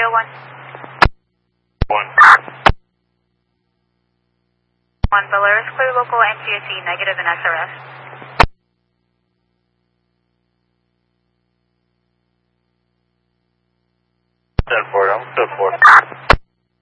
1. 1. 1 Polaris, clear local NTSC, negative and SRS. Ten 4, I'm 10 4.